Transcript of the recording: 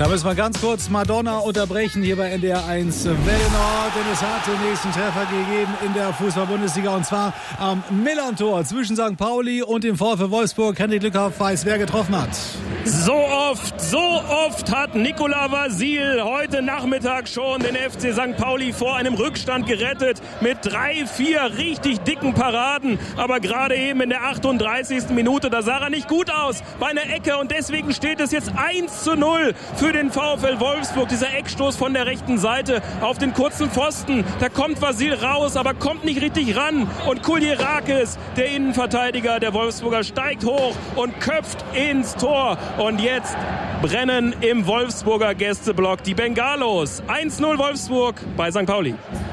Da müssen wir ganz kurz Madonna unterbrechen hier bei NDR 1 Welle Nord, denn es hat den nächsten Treffer gegeben in der Fußball-Bundesliga und zwar am Millerntor zwischen St. Pauli und dem VfL Wolfsburg. Henrik Lückhoff weiß, wer getroffen hat. So oft hat Nicolas Vasil heute Nachmittag schon den FC St. Pauli vor einem Rückstand gerettet mit 3-4 richtig dicken Paraden. Aber gerade eben in der 38. Minute, da sah er nicht gut aus bei einer Ecke und deswegen steht es jetzt 1-0 für den VfL Wolfsburg. Dieser Eckstoß von der rechten Seite auf den kurzen Pfosten. Da kommt Vasil raus, aber kommt nicht richtig ran. Und Kuljerakis, der Innenverteidiger der Wolfsburger, steigt hoch und köpft ins Tor. Und jetzt brennen im Wolfsburger Gästeblock die Bengalos. 1-0 Wolfsburg bei St. Pauli.